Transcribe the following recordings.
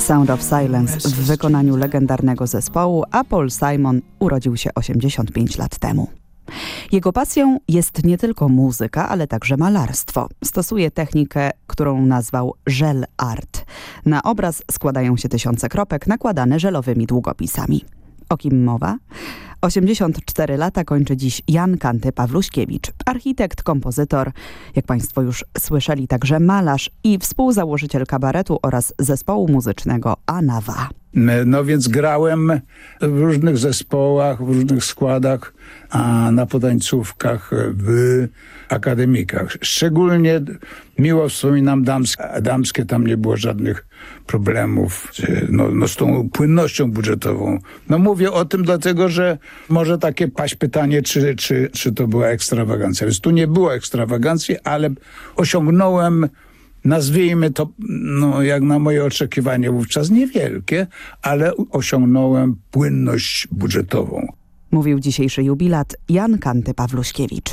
Sound of Silence w wykonaniu legendarnego zespołu, a Paul Simon urodził się 85 lat temu. Jego pasją jest nie tylko muzyka, ale także malarstwo. Stosuje technikę, którą nazwał gel art. Na obraz składają się tysiące kropek nakładane żelowymi długopisami. O kim mowa? 84 lata kończy dziś Jan Kanty Pawluśkiewicz, architekt, kompozytor, jak Państwo już słyszeli, także malarz i współzałożyciel kabaretu oraz zespołu muzycznego Anawa. No więc grałem w różnych zespołach, w różnych składach, a na potańcówkach w akademikach. Szczególnie miło wspominam damskie, tam nie było żadnych problemów z tą płynnością budżetową. No mówię o tym dlatego, że może takie paść pytanie, czy to była ekstrawagancja. Więc tu nie było ekstrawagancji, ale osiągnąłem, nazwijmy to, jak na moje oczekiwania wówczas niewielkie, ale osiągnąłem płynność budżetową. Mówił dzisiejszy jubilat Jan Kanty Pawluśkiewicz.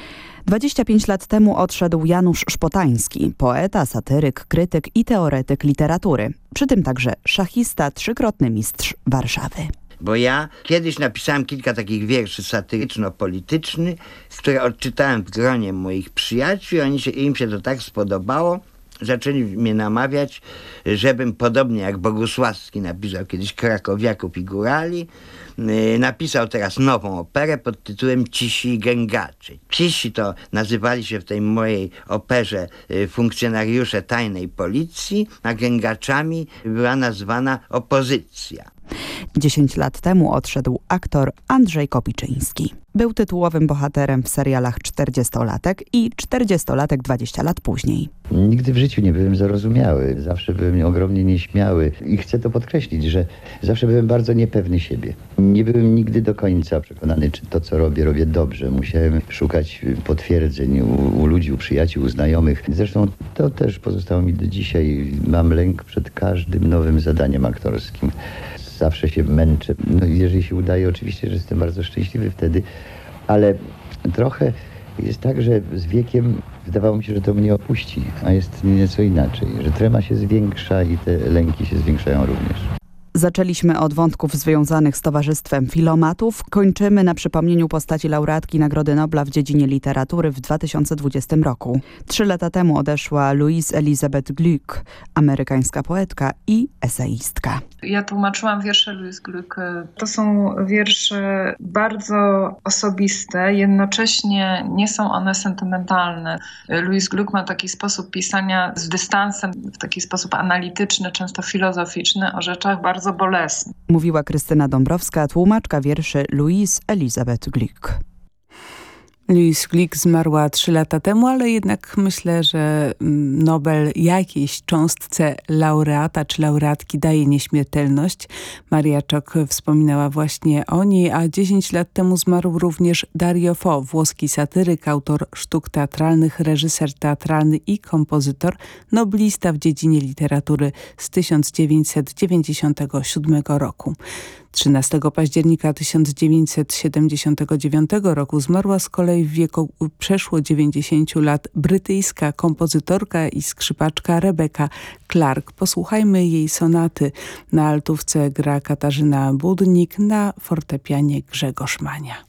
25 lat temu odszedł Janusz Szpotański, poeta, satyryk, krytyk i teoretyk literatury. Przy tym także szachista, trzykrotny mistrz Warszawy. Bo ja kiedyś napisałem kilka takich wierszy satyryczno-politycznych, które odczytałem w gronie moich przyjaciół i im się to tak spodobało, zaczęli mnie namawiać, żebym podobnie jak Bogusławski napisał kiedyś Krakowiaków i Górali, napisał teraz nową operę pod tytułem Cisi i Gęgacze. Cisi to nazywali się w tej mojej operze funkcjonariusze tajnej policji, a gęgaczami była nazwana opozycja. 10 lat temu odszedł aktor Andrzej Kopiczyński. Był tytułowym bohaterem w serialach 40-latek i 40-latek 20 lat później. Nigdy w życiu nie byłem zarozumiały. Zawsze byłem ogromnie nieśmiały. I chcę to podkreślić, że zawsze byłem bardzo niepewny siebie. Nie byłem nigdy do końca przekonany, czy to, co robię dobrze. Musiałem szukać potwierdzeń u ludzi, u przyjaciół, u znajomych. Zresztą to też pozostało mi do dzisiaj. Mam lęk przed każdym nowym zadaniem aktorskim. Zawsze się męczę. Jeżeli się udaje, oczywiście, że jestem bardzo szczęśliwy wtedy, ale trochę jest tak, że z wiekiem wydawało mi się, że to mnie opuści, a jest nieco inaczej, że trema się zwiększa i te lęki się zwiększają również. Zaczęliśmy od wątków związanych z Towarzystwem Filomatów. Kończymy na przypomnieniu postaci laureatki Nagrody Nobla w dziedzinie literatury w 2020 roku. 3 lata temu odeszła Louise Elizabeth Gluck, amerykańska poetka i eseistka. Ja tłumaczyłam wiersze Louise Gluck. To są wiersze bardzo osobiste, jednocześnie nie są one sentymentalne. Louise Gluck ma taki sposób pisania z dystansem, w taki sposób analityczny, często filozoficzny, o rzeczach bardzo bolesnych. Mówiła Krystyna Dąbrowska, tłumaczka wierszy Louise Elizabeth Gluck. Louise Gluck zmarła 3 lata temu, ale jednak myślę, że Nobel jakiejś cząstce laureata czy laureatki daje nieśmiertelność. Maria Czok wspominała właśnie o niej, a 10 lat temu zmarł również Dario Fo, włoski satyryk, autor sztuk teatralnych, reżyser teatralny i kompozytor, noblista w dziedzinie literatury z 1997 roku. 13 października 1979 roku zmarła z kolei w wieku przeszło 90 lat brytyjska kompozytorka i skrzypaczka Rebecca Clark. Posłuchajmy jej sonaty. Na altówce gra Katarzyna Budnik, na fortepianie Grzegorz Mania.